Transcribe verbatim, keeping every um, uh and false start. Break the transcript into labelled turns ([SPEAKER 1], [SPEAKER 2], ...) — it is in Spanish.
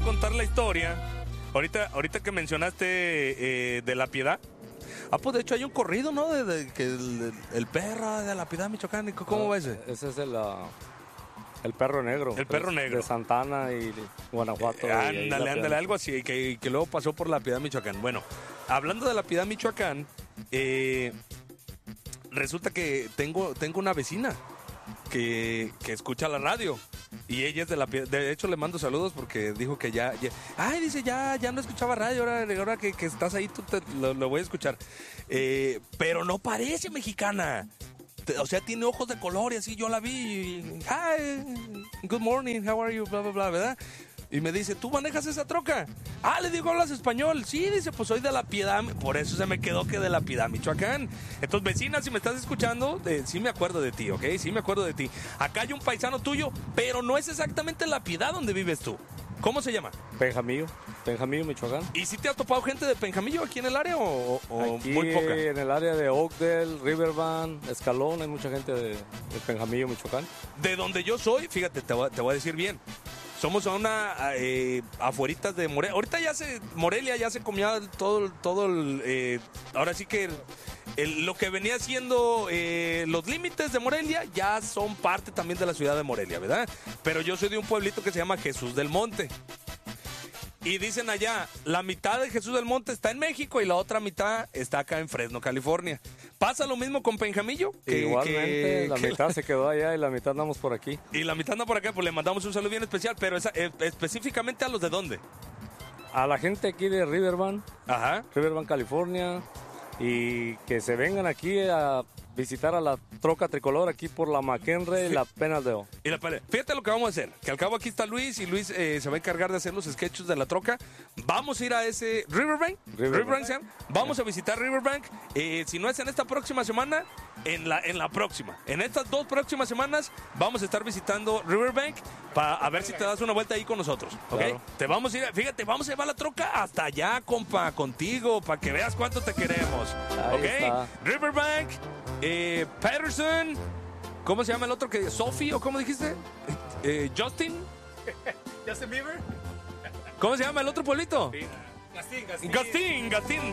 [SPEAKER 1] contar la historia. Ahorita, ahorita que mencionaste eh, de La Piedad. Ah, pues de hecho hay un corrido, ¿no? De, de que el, el perro de La Piedad, Michoacán. ¿Cómo va ese?
[SPEAKER 2] Ese es el, uh, el perro negro.
[SPEAKER 1] El perro
[SPEAKER 2] de,
[SPEAKER 1] negro.
[SPEAKER 2] De Santana y Guanajuato.
[SPEAKER 1] Eh, ándale, ándale, algo así, que, que luego pasó por La Piedad, Michoacán. Bueno, hablando de La Piedad, Michoacán, eh, resulta que tengo, tengo una vecina que, que escucha la radio. Y ella es de La Piedad. De hecho, le mando saludos porque dijo que ya... ya ay, dice, ya, ya no escuchaba radio. Ahora, ahora que, que estás ahí, tú te, lo, lo voy a escuchar. Eh, pero no parece mexicana. O sea, tiene ojos de color y así. Yo la vi. Y, hi, good morning, how are you? Bla, bla, bla, ¿verdad? Y me dice, ¿tú manejas esa troca? Ah, le digo, ¿hablas español? Sí, dice, pues soy de La Piedad. Por eso se me quedó que de La Piedad, Michoacán. Entonces, vecina, si me estás escuchando, eh, sí me acuerdo de ti, ¿ok? Sí me acuerdo de ti. Acá hay un paisano tuyo, pero no es exactamente La Piedad donde vives tú. ¿Cómo se llama?
[SPEAKER 2] Penjamillo, Penjamillo, Michoacán.
[SPEAKER 1] ¿Y si te has topado gente de Penjamillo aquí en el área o, o
[SPEAKER 2] Aquí,
[SPEAKER 1] muy poca?
[SPEAKER 2] en el área de Oakdale, Riverbend, Escalón, hay mucha gente de, de Penjamillo, Michoacán.
[SPEAKER 1] De donde yo soy, fíjate, te voy, te voy a decir bien. Somos a una eh, afueritas de Morelia. Ahorita ya se, Morelia ya se comió todo, todo el, eh, ahora sí que el, el, lo que venía siendo eh, los límites de Morelia ya son parte también de la ciudad de Morelia, ¿verdad? Pero yo soy de un pueblito que se llama Jesús del Monte. Y dicen allá, la mitad de Jesús del Monte está en México y la otra mitad está acá en Fresno, California. ¿Pasa lo mismo con Penjamillo? Que,
[SPEAKER 2] Igualmente,
[SPEAKER 1] que,
[SPEAKER 2] la
[SPEAKER 1] que
[SPEAKER 2] mitad
[SPEAKER 1] la...
[SPEAKER 2] se quedó allá y la mitad andamos por aquí.
[SPEAKER 1] Y la mitad anda por acá, pues le mandamos un saludo bien especial, pero esa, eh, específicamente a los de dónde.
[SPEAKER 2] A la gente aquí de Riverbend,
[SPEAKER 1] Ajá.
[SPEAKER 2] Riverbend, California, y que se vengan aquí a visitar a la troca tricolor aquí por la McHenry y la Penaldeo.
[SPEAKER 1] Y la pare- Fíjate lo que vamos a hacer, que al cabo aquí está Luis y Luis eh, se va a encargar de hacer los sketches de la troca. Vamos a ir a ese Riverbank,
[SPEAKER 2] Riverbank.
[SPEAKER 1] Riverbank, Sam. Vamos a visitar Riverbank. Eh, si no es en esta próxima semana, en la, en la próxima. En estas dos próximas semanas vamos a estar visitando Riverbank para a ver si te das una vuelta ahí con nosotros, ¿ok?
[SPEAKER 2] Claro.
[SPEAKER 1] Te vamos a ir, fíjate, vamos a llevar la troca hasta allá, compa, contigo, para que veas cuánto te queremos,
[SPEAKER 2] Ahí
[SPEAKER 1] ¿ok?
[SPEAKER 2] está.
[SPEAKER 1] Riverbank, eh, Patterson, ¿cómo se llama el otro que Sophie o cómo dijiste? Eh, Justin,
[SPEAKER 3] Justin Bieber.
[SPEAKER 1] ¿cómo se llama el otro pueblito?
[SPEAKER 3] Gastín, Gastín.
[SPEAKER 1] Gastín, Gastín.